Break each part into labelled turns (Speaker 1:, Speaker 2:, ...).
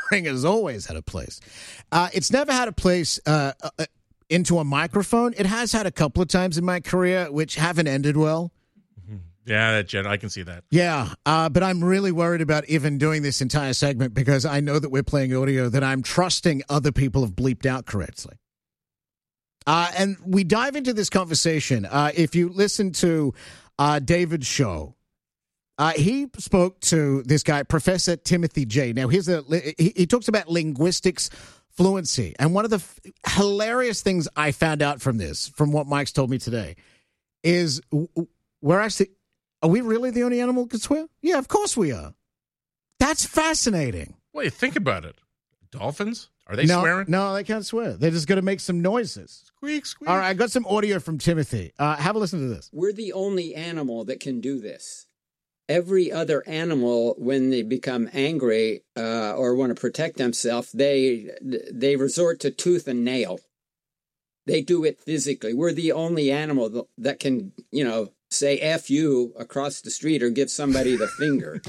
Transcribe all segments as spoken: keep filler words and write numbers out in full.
Speaker 1: swearing has always had a place. Uh, it's never had a place uh, uh, into a microphone. It has had a couple of times in my career, which haven't ended well.
Speaker 2: Yeah, that Jen, I can see that.
Speaker 1: Yeah, uh, but I'm really worried about even doing this entire segment because I know that we're playing audio that I'm trusting other people have bleeped out correctly. Uh, and we dive into this conversation. Uh, if you listen to uh, David's show, uh, he spoke to this guy, Professor Timothy J. Now, here's a, he, he talks about linguistics fluency. And one of the f- hilarious things I found out from this, from what Mike's told me today, is we're actually... Are we really the only animal that can swear? Yeah, of course we are. That's fascinating.
Speaker 2: Wait, think about it. Dolphins? Are they
Speaker 1: no,
Speaker 2: swearing?
Speaker 1: No, they can't swear. They're just going to make some noises.
Speaker 2: Squeak, squeak.
Speaker 1: All right, I got some audio from Timothy. Uh, have a listen to this.
Speaker 3: We're the only animal that can do this. Every other animal, when they become angry uh, or want to protect themselves, they they resort to tooth and nail. They do it physically. We're the only animal that can, you know, say F you across the street or give somebody the finger.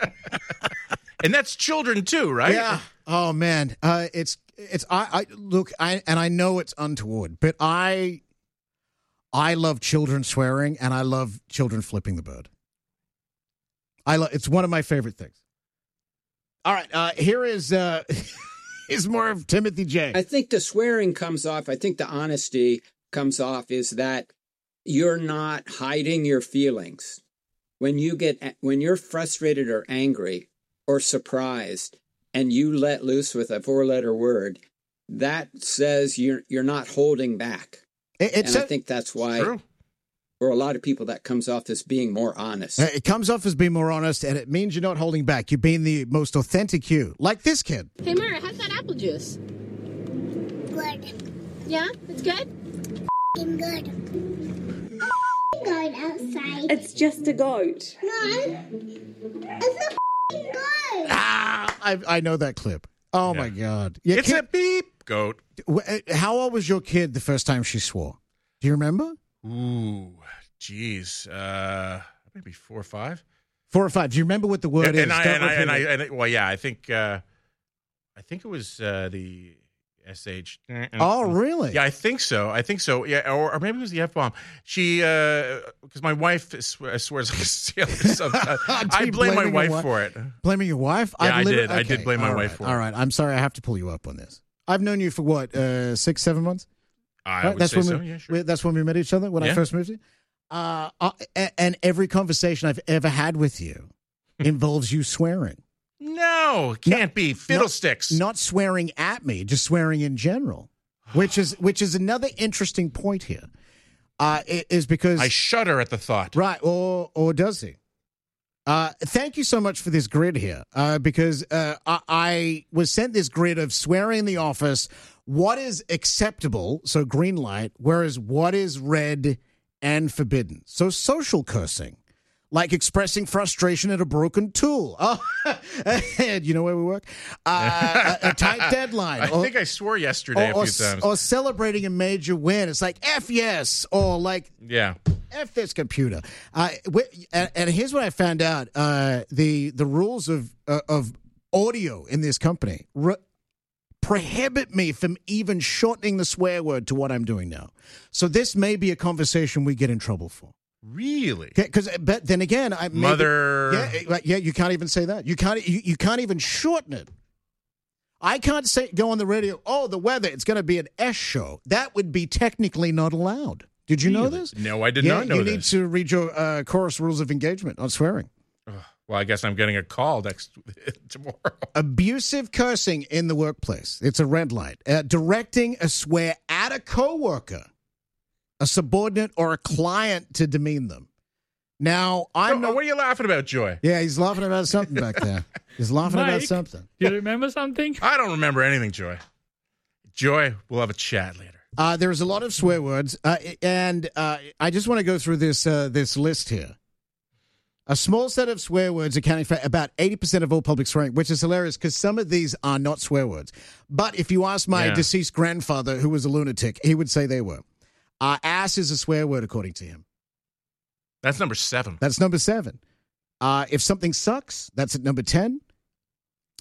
Speaker 2: And that's children too, right?
Speaker 1: Yeah. Oh man. Uh, it's it's I, I look I and I know it's untoward, but I I love children swearing and I love children flipping the bird. I love it's one of my favorite things. All right, uh, here is uh, is more of Timothy J.
Speaker 3: I think the swearing comes off. I think the honesty comes off is that you're not hiding your feelings. When you get when you're frustrated or angry or surprised and you let loose with a four-letter word, that says you're you're not holding back.
Speaker 1: It, it's
Speaker 3: and
Speaker 1: a,
Speaker 3: I think that's why
Speaker 2: true.
Speaker 3: for a lot of people that comes off as being more honest.
Speaker 1: It comes off as being more honest, and it means you're not holding back. You're being the most authentic you, like this kid.
Speaker 4: Hey, Mara, how's that apple juice?
Speaker 5: Good.
Speaker 4: Yeah, it's good?
Speaker 5: F***ing good. Goat outside.
Speaker 6: It's just a goat.
Speaker 5: No, it's a f***ing goat.
Speaker 1: Ah, I, I know that clip. Oh,
Speaker 2: Yeah.
Speaker 1: my God. Your
Speaker 2: It's
Speaker 1: kid,
Speaker 2: a beep goat.
Speaker 1: how old was your kid the first time she swore? Do you remember?
Speaker 2: Ooh, geez. Uh, maybe four or five.
Speaker 1: Four or five. Do you remember what the word
Speaker 2: and,
Speaker 1: is?
Speaker 2: and I,
Speaker 1: Don't
Speaker 2: and, I, and, I,
Speaker 1: repeat it.
Speaker 2: and I, well, yeah, I think, uh, I think it was uh, the S H.
Speaker 1: Oh, really?
Speaker 2: Yeah, I think so. I think so. Yeah, or, or maybe it was the F bomb. She, because uh, my wife swear, swears like a sailor. Sometimes. I
Speaker 1: you
Speaker 2: blame my
Speaker 1: blaming
Speaker 2: wife
Speaker 1: your
Speaker 2: for it.
Speaker 1: Blaming your wife?
Speaker 2: Yeah, I
Speaker 1: liter-
Speaker 2: did. I did blame my
Speaker 1: all
Speaker 2: wife
Speaker 1: right.
Speaker 2: for it.
Speaker 1: All right. I'm sorry. I have to pull you up on this. I've known you for what, uh, six, seven months?
Speaker 2: I
Speaker 1: Right?
Speaker 2: would
Speaker 1: That's
Speaker 2: say
Speaker 1: when
Speaker 2: so.
Speaker 1: we,
Speaker 2: Yeah, sure.
Speaker 1: we- That's when we met each other, when I
Speaker 2: Yeah.
Speaker 1: first moved here. Uh, uh, a- and every conversation I've ever had with you involves you swearing.
Speaker 2: No, can't be. Fiddlesticks.
Speaker 1: Not swearing at me, just swearing in general, which is which is another interesting point here. Uh, i- is because
Speaker 2: I shudder at the thought.
Speaker 1: right, or or does he? Uh, thank you so much for this grid here, uh, because uh, I, I was sent this grid of swearing in the office. What is acceptable? So green light. Whereas what is red and forbidden? So social cursing. Like expressing frustration at a broken tool. Oh, and you know where we work? Uh, a, a tight deadline.
Speaker 2: I
Speaker 1: or,
Speaker 2: think I swore yesterday
Speaker 1: or,
Speaker 2: a few
Speaker 1: or,
Speaker 2: times.
Speaker 1: or celebrating a major win. It's like, F yes. Or like,
Speaker 2: yeah.
Speaker 1: F this computer. Uh, we, and, and here's what I found out. Uh, the the rules of, uh, of audio in this company re- prohibit me from even shortening the swear word to what I'm doing now. So this may be a conversation we get in trouble for.
Speaker 2: Really?
Speaker 1: Because, but then again, I maybe,
Speaker 2: Mother.
Speaker 1: Yeah, yeah, you can't even say that. You can't. You, you can't even shorten it. I can't say go on the radio. Oh, the weather. It's going to be an S show. That would be technically not allowed. Did you know
Speaker 2: Really?
Speaker 1: this?
Speaker 2: No, I did
Speaker 1: yeah,
Speaker 2: not know
Speaker 1: you
Speaker 2: this.
Speaker 1: need to read your uh, chorus rules of engagement on swearing.
Speaker 2: Well, I guess I'm getting a call next tomorrow.
Speaker 1: Abusive cursing in the workplace. It's a red light. Uh, directing a swear at a coworker, a subordinate, or a client to demean them. Now, I'm
Speaker 2: So,
Speaker 1: not.
Speaker 2: what are you laughing about, Joy?
Speaker 1: Yeah, he's laughing about something back there. He's laughing about
Speaker 7: Mike.
Speaker 1: something.
Speaker 7: You remember something?
Speaker 2: I don't remember anything, Joy. Joy, we'll have a chat later.
Speaker 1: Uh, there's a lot of swear words, uh, and uh, I just want to go through this uh, this list here. A small set of swear words accounting for about eighty percent of all public swearing, which is hilarious because some of these are not swear words. But if you ask my
Speaker 2: Yeah.
Speaker 1: deceased grandfather, who was a lunatic, he would say they were. Uh, ass is a swear word, according to him.
Speaker 2: That's number seven.
Speaker 1: That's number seven. Uh, if something sucks, that's at number ten.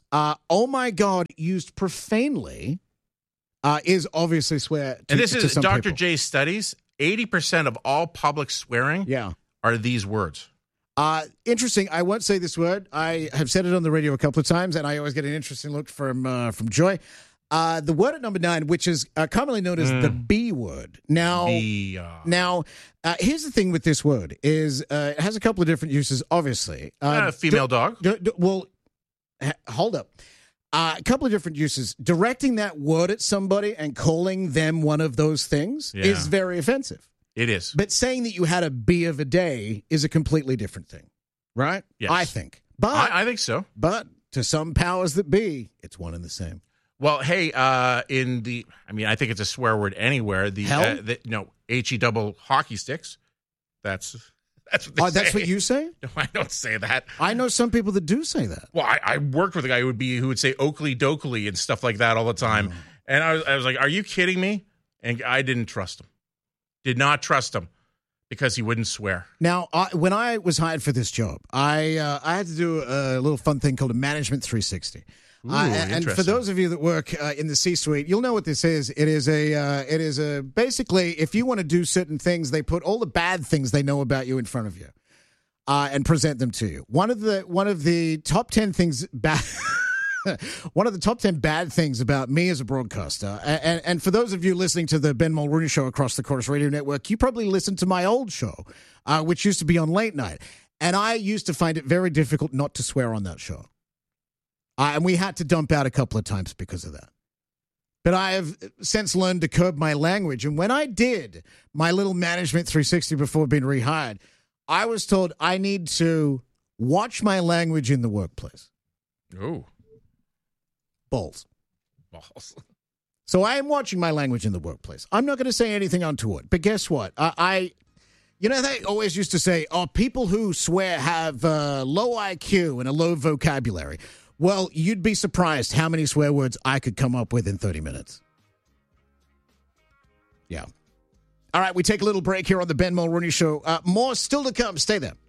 Speaker 1: Uh, oh my God, used profanely uh, is obviously swear. To,
Speaker 2: And this
Speaker 1: to
Speaker 2: is
Speaker 1: some
Speaker 2: Doctor
Speaker 1: people.
Speaker 2: J's studies. eighty percent of all public swearing
Speaker 1: Yeah.
Speaker 2: are these words.
Speaker 1: Uh, interesting. I won't say this word. I have said it on the radio a couple of times, and I always get an interesting look from uh, from Joy. Uh, the word at number nine, which is uh, commonly known as the B word. Now,
Speaker 2: The, uh,
Speaker 1: now, uh, here's the thing with this word: is uh, it has a couple of different uses. Obviously,
Speaker 2: uh, female
Speaker 1: d-
Speaker 2: dog.
Speaker 1: d- d- well, h- hold up. Uh, a couple of different uses. Directing that word at somebody and calling them one of those things
Speaker 2: Yeah.
Speaker 1: is very offensive.
Speaker 2: It is.
Speaker 1: But saying that you had a B of a day is a completely different thing, right?
Speaker 2: Yes.
Speaker 1: I think. But
Speaker 2: I, I think so.
Speaker 1: but to some powers that be, it's one and the same.
Speaker 2: Well, hey, uh, in the, I mean, I think it's a swear word anywhere. The,
Speaker 1: Hell?
Speaker 2: uh, the no, H E double hockey sticks. That's that's what they
Speaker 1: Oh, that's
Speaker 2: say.
Speaker 1: what you say?
Speaker 2: No, I don't say that.
Speaker 1: I know some people that do say that.
Speaker 2: Well, I, I worked with a guy who would be who would say Oakley Dokley and stuff like that all the time,
Speaker 1: Oh.
Speaker 2: and I was I was like, "Are you kidding me?" And I didn't trust him. Did not trust him because he wouldn't swear.
Speaker 1: Now, I, when I was hired for this job, I uh, I had to do a little fun thing called a Management three sixty.
Speaker 2: Ooh,
Speaker 1: Uh, and for
Speaker 2: interesting.
Speaker 1: those of you that work uh, in the C-suite, you'll know what this is. It is a, uh, it is a basically, if you want to do certain things, they put all the bad things they know about you in front of you, uh, and present them to you. One of the one of the top ten things bad. One of the top ten bad things about me as a broadcaster, and, and for those of you listening to the Ben Mulrooney Show across the Chorus Radio Network, you probably listened to my old show, uh, which used to be on late night, and I used to find it very difficult not to swear on that show. Uh, and we had to dump out a couple of times because of that. But I have since learned to curb my language. And when I did my little Management three sixty before being rehired, I was told I need to watch my language in the workplace.
Speaker 2: Oh,
Speaker 1: Balls.
Speaker 2: balls.
Speaker 1: So I am watching my language in the workplace. I'm not going to say anything untoward. But guess what? Uh, I, you know, they always used to say, oh, people who swear have uh, low I Q and a low vocabulary. Well, you'd be surprised how many swear words I could come up with in thirty minutes. Yeah. All right, we take a little break here on the Ben Mulrooney Show. Uh, more still to come. Stay there.